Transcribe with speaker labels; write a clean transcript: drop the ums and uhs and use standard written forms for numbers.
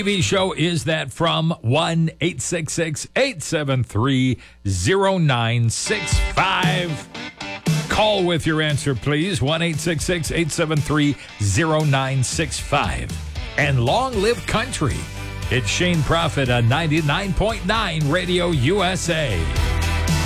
Speaker 1: TV show is that from 1-866-873-0965. Call with your answer, please. 1-866-873-0965. And long live country. It's Shane Prophet on 99.9 Radio USA.